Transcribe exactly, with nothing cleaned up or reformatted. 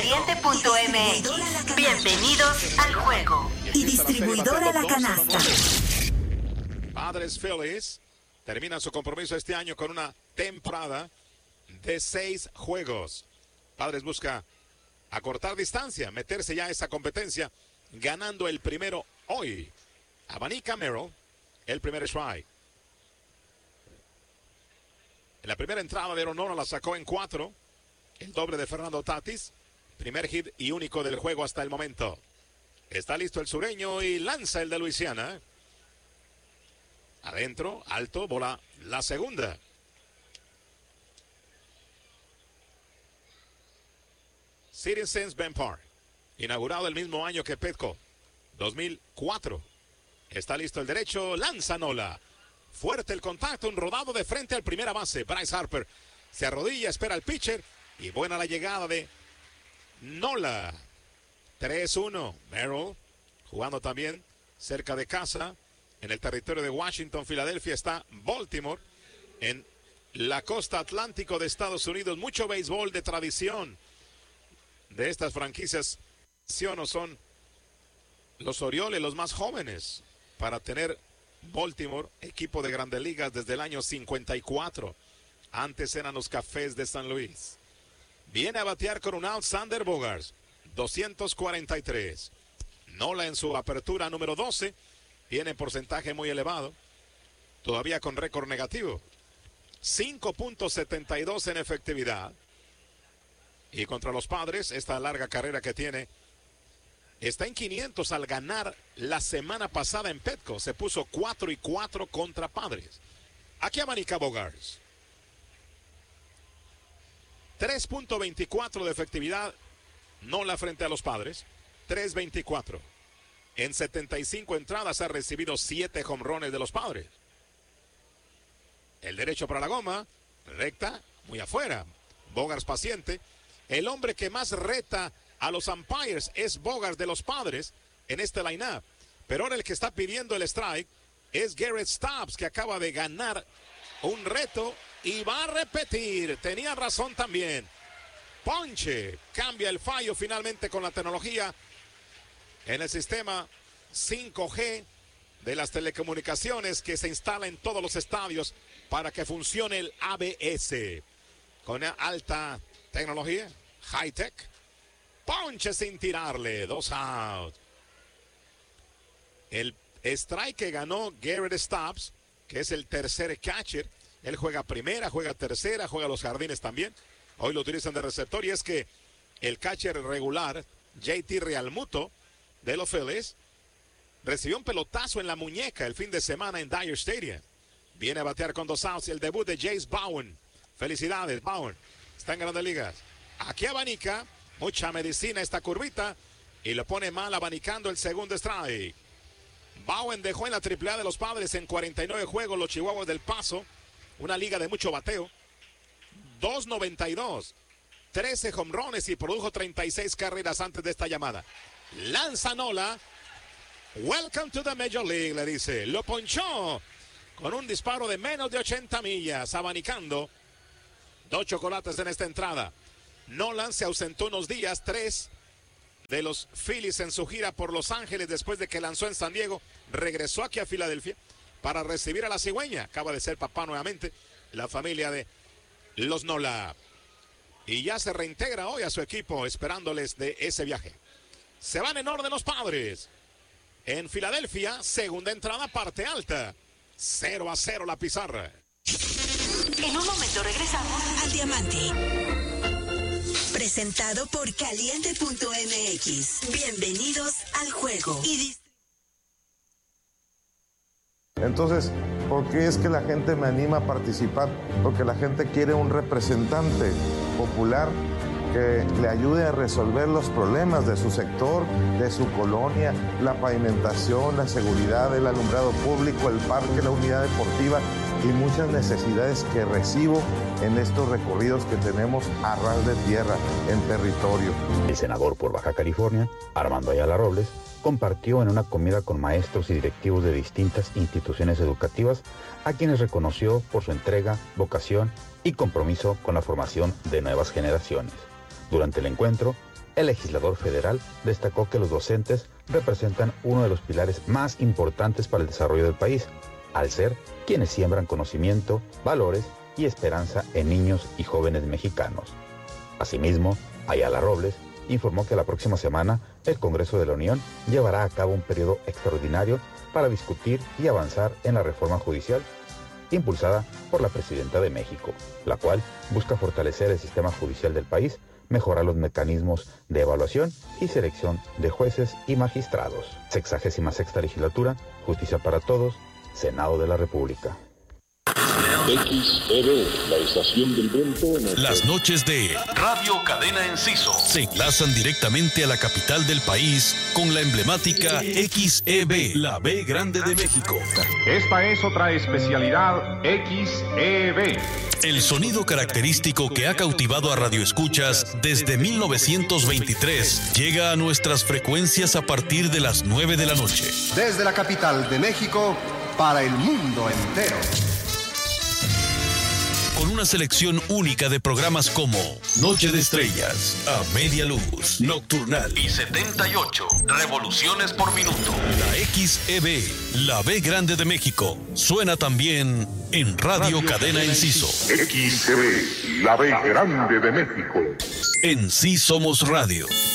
Caliente punto m x. Bienvenidos al juego. Y distribuidora La Canasta. Padres Phillies terminan su compromiso este año con una temporada de seis juegos. Padres busca acortar distancia, meterse ya a esa competencia, ganando el primero hoy. Abanica Merrill, el primer strike. En la primera entrada de Aaron Nola la sacó en cuatro. El doble de Fernando Tatis. Primer hit y único del juego hasta el momento. Está listo el sureño y lanza el de Luisiana. Adentro, alto, bola la segunda. Citizens Bank Park, inaugurado el mismo año que Petco, dos mil cuatro. Está listo el derecho, lanza Nola. Fuerte el contacto, un rodado de frente al primera base. Bryce Harper se arrodilla, espera al pitcher y buena la llegada de Nola. tres uno. Merrill jugando también cerca de casa en el territorio de Washington. Filadelfia está Baltimore en la costa atlántico de Estados Unidos. Mucho béisbol de tradición de estas franquicias. No son los Orioles los más jóvenes para tener Baltimore equipo de Grandes Ligas desde el año cincuenta y cuatro. Antes eran los Cafés de San Luis. Viene a batear con un out Xander Bogaerts, doscientos cuarenta y tres. Nola en su apertura número doce. Tiene porcentaje muy elevado. Todavía con récord negativo. cinco punto setenta y dos en efectividad. Y contra los Padres, esta larga carrera que tiene, está en quinientos al ganar la semana pasada en Petco. Se puso cuatro y cuatro contra Padres. Aquí abanica Bogaerts. tres punto veinticuatro de efectividad. Nola frente a los Padres. tres veinticuatro. En setenta y cinco entradas ha recibido siete jonrones de los Padres. El derecho para la goma. Recta, muy afuera. Bogaerts paciente. El hombre que más reta a los umpires es Bogaerts de los Padres en este line-up. Pero ahora el que está pidiendo el strike es Garrett Stubbs, que acaba de ganar un reto y va a repetir. Tenía razón también. Ponche. Cambia el fallo finalmente con la tecnología en el sistema cinco G de las telecomunicaciones que se instala en todos los estadios para que funcione el A B S. Con alta tecnología, high-tech. Ponche sin tirarle, dos out. El strike que ganó Garrett Stubbs, que es el tercer catcher. Él juega primera, juega tercera, juega los jardines también. Hoy lo utilizan de receptor y es que el catcher regular, J T Realmuto, de los Phillies, recibió un pelotazo en la muñeca el fin de semana en Dyer Stadium. Viene a batear con dos outs y el debut de Jace Bowen. Felicidades, Bowen. Está en Grandes Ligas. Aquí abanica, mucha medicina esta curvita y lo pone mal abanicando el segundo strike. Bowen dejó en la triple A de los Padres en cuarenta y nueve juegos los Chihuahuas del Paso, una liga de mucho bateo. dos noventa y dos, trece jonrones y produjo treinta y seis carreras antes de esta llamada. Lanza Nola. Welcome to the Major League, le dice. Lo ponchó con un disparo de menos de ochenta millas, abanicando. Dos chocolates en esta entrada. Nolan se ausentó unos días, tres de los Phillies en su gira por Los Ángeles después de que lanzó en San Diego. Regresó aquí a Filadelfia para recibir a la cigüeña. Acaba de ser papá nuevamente, la familia de los Nola. Y ya se reintegra hoy a su equipo esperándoles de ese viaje. Se van en orden los Padres. En Filadelfia, segunda entrada, parte alta. cero a cero la pizarra. En un momento regresamos al Diamante. Presentado por Caliente punto M X. Bienvenidos al juego. Y Entonces, ¿por qué es que la gente me anima a participar? Porque la gente quiere un representante popular que le ayude a resolver los problemas de su sector, de su colonia, la pavimentación, la seguridad, el alumbrado público, el parque, la unidad deportiva y muchas necesidades que recibo en estos recorridos que tenemos a ras de tierra, en territorio. El senador por Baja California, Armando Ayala Robles, compartió en una comida con maestros y directivos de distintas instituciones educativas a quienes reconoció por su entrega, vocación y compromiso con la formación de nuevas generaciones. Durante el encuentro, El legislador federal destacó que los docentes representan uno de los pilares más importantes para el desarrollo del país, al ser quienes siembran conocimiento, valores y esperanza en niños y jóvenes mexicanos. Asimismo, Ayala Robles informó que la próxima semana el Congreso de la Unión llevará a cabo un periodo extraordinario para discutir y avanzar en la reforma judicial impulsada por la Presidenta de México, la cual busca fortalecer el sistema judicial del país, mejorar los mecanismos de evaluación y selección de jueces y magistrados. Sexagésima sexta legislatura, Justicia para Todos, Senado de la República. X E B, la estación del viento. En el... Las noches de Radio Cadena Enciso se enlazan directamente a la capital del país con la emblemática X E B, la B Grande de México. Esta es otra especialidad X E B. El sonido característico que ha cautivado a radioescuchas desde mil novecientos veintitrés llega a nuestras frecuencias a partir de las nueve de la noche. Desde la capital de México para el mundo entero. Con una selección única de programas como Noche de Estrellas, A Media Luz, Nocturnal y setenta y ocho Revoluciones por Minuto. La X E B, la B Grande de México, suena también en Radio, Radio Cadena Enciso. X E B, la B Grande de México. En Sí Somos Radio.